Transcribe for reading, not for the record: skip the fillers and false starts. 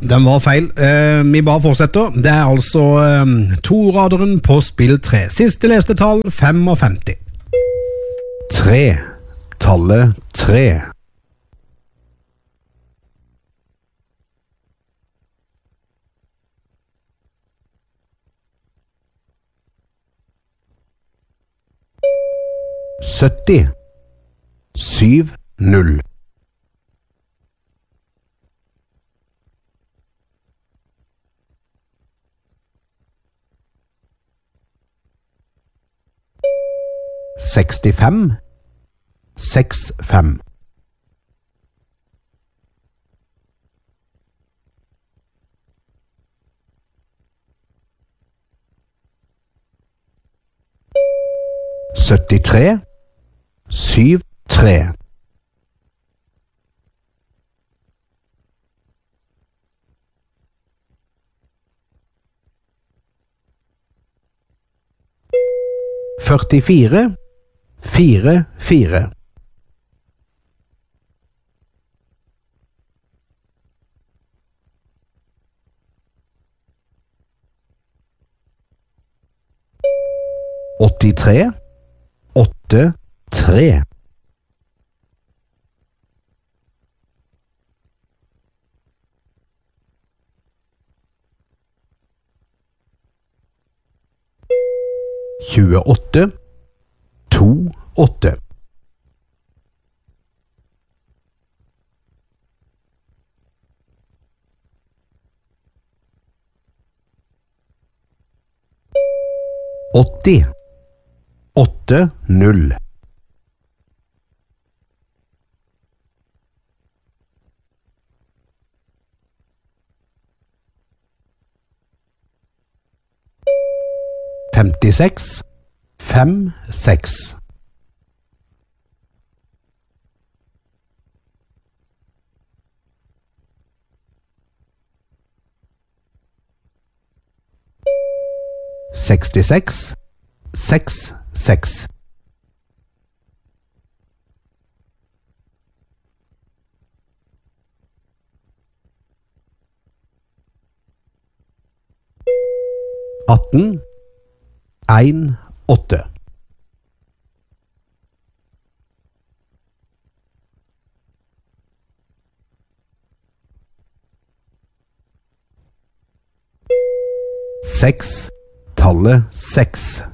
den var feil. Vi bare fortsetter. Det er altså toraderen på spill 3. Siste leste tall 55. 3. Tallet 3. Sytti. 7-0. Sekstifem. 6-5. Syttitre. 7-3. Førtifire. 4-4. Åttitre. 8-3. Tjueåtte. 2-8. Åtti. 8-0. Femtiseks. 5-6. Sekstiseks. 6-6. Atten. 1-8. Seks. Tallet 6.